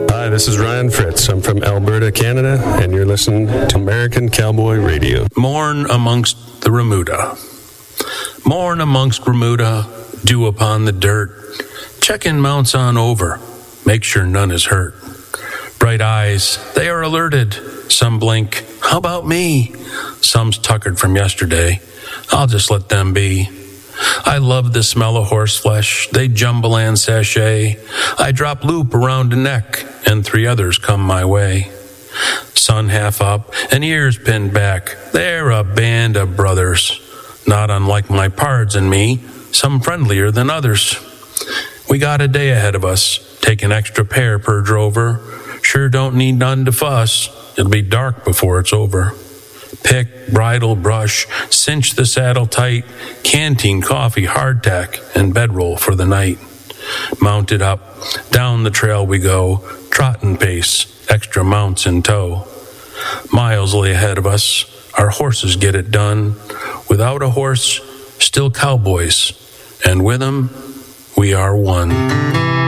Hi, this is Ryan Fritz. I'm from Alberta, Canada, and you're listening to American Cowboy Radio. Mourn amongst the remuda. Mourn amongst remuda, dew upon the dirt. Check-in mounts on over. Make sure none is hurt. Bright eyes, they are alerted. Some blink, how about me? Some's tuckered from yesterday. I'll just let them be. I love the smell of horse flesh. They jumble and sachet. I drop loop around the neck, and 3 others come my way. Sun half up and ears pinned back. They're a band of brothers. Not unlike my pards and me, some friendlier than others. We got a day ahead of us. Take an extra pair per drover. Sure don't need none to fuss. It'll be dark before it's over. Pick, bridle, brush, cinch the saddle tight, canteen, coffee, hardtack, and bedroll for the night. Mounted up, down the trail we go, trotting pace, extra mounts in tow. Miles lay ahead of us, our horses get it done. Without a horse, still cowboys, and with them, we are one.